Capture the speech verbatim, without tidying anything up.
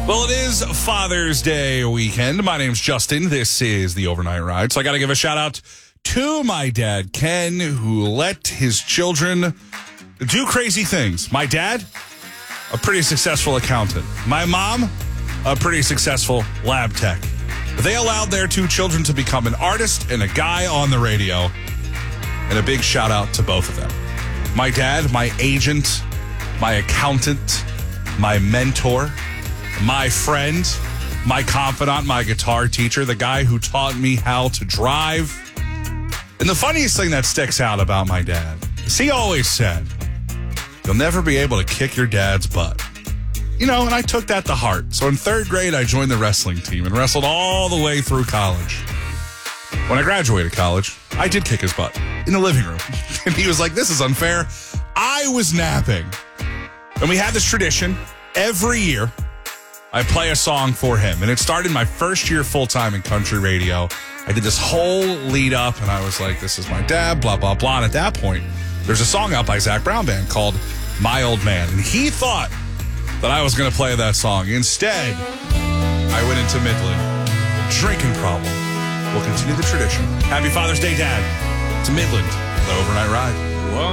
Well, it is Father's Day weekend. My name's Justin. This is the Overnight Ride. So I got to give a shout out to my dad, Ken, who let his children do crazy things. My dad, a pretty successful accountant. My mom, a pretty successful lab tech. They allowed their two children to become an artist and a guy on the radio. And a big shout out to both of them. My dad, my agent, my accountant, my mentor, my friend, my confidant, my guitar teacher, the guy who taught me how to drive. And the funniest thing that sticks out about my dad is he always said, you'll never be able to kick your dad's butt. You know, and I took that to heart. So in third grade, I joined the wrestling team and wrestled all the way through college. When I graduated college, I did kick his butt in the living room. And he was like, this is unfair. I was napping. And we had this tradition every year. I play a song for him. And it started my first year full-time in country radio. I did this whole lead up, and I was like, this is my dad, blah, blah, blah. And at that point, there's a song out by Zach Brown Band called My Old Man. And he thought that I was going to play that song. Instead, I went into Midland. Drinking problem. We'll continue the tradition. Happy Father's Day, Dad. To Midland, the Overnight Ride. One